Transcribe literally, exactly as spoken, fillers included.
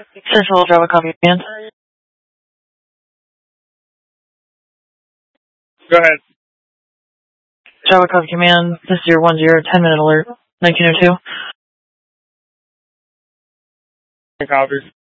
Central Java Copy Command. Go ahead. Java Copy Command, this is your one zero ten minute alert, nineteen oh two. Copies.